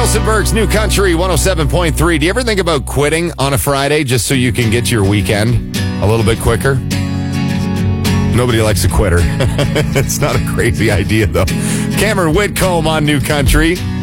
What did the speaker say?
Allison Burke's New Country 107.3. Do you ever think about quitting on a Friday just so you can get to your weekend a little bit quicker? Nobody likes a quitter. It's not a crazy idea, though. Cameron Whitcomb on New Country.